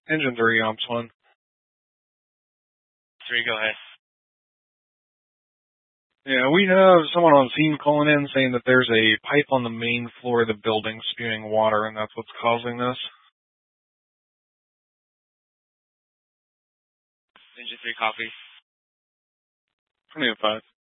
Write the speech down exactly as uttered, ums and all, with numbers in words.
Engine three, Ops one. Three, go ahead. Yeah, we have someone on scene calling in saying that there's a pipe on the main floor of the building spewing water, and that's what's causing this. Engine three, copy. twenty-five.